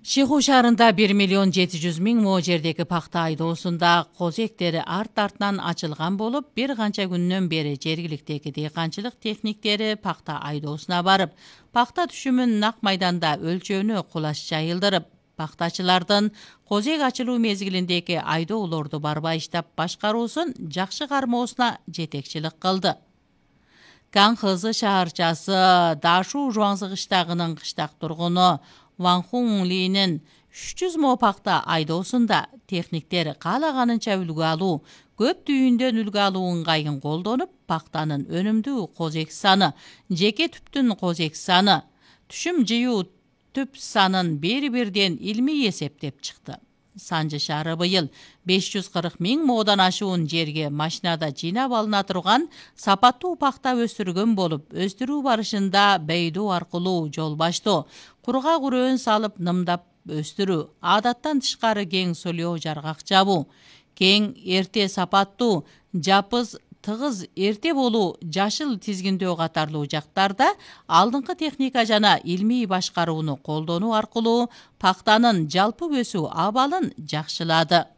Шиху шаарында 1,7 миллион мо жердеги пахта айдоосунда коз эктери арт-артынан ачылган болуп, бир канча күндөн бери жергиликтеги дыйканчылык техниктери пахта айдоосуна барып, пахта түшүмүн нак майданда өлчөөнү кулаш жайылдырып, пахтачылардын коз эк ачылуу мезгилиндеги айдоолорду барбайыштап башкаруусун жакшы кармоосуна жетекчилик кылды. Канхызы шаарчасы Дашу Жуаңзы кыштагынын кыштак тургуну Ван Хун Линин 300 мо пахта айдоосунда техниктер каалаганынча үлгү алуу, көп түйүндөн үлгү алуу ыңгайын колдонуп, пахтанын өнүмдүү коз эк саны, жеке түптүн коз эк саны, түшүм жыюу түп санын бир-бирден илмий эсептеп чыкты. Санжы шаары быйыл 540 000 модан ашуун жерге машинада жыйнап алына турган сапаттуу пахта өстүргөн болуп, өстүрүү барышында бейдоо аркылуу жол баштоо, кургак үрөөн салып нымдап өстүрүү, адаттан тышкары кең солио жаргак жабуу, кең эрте сапаттуу, жапыз тыгыз эрте болуу, жашыл тизгиндөө катарлуу жактарда алдыңкы техника жана илмий башкарууну колдонуу аркылуу пахтанын жалпы өсүү абалын жакшылады.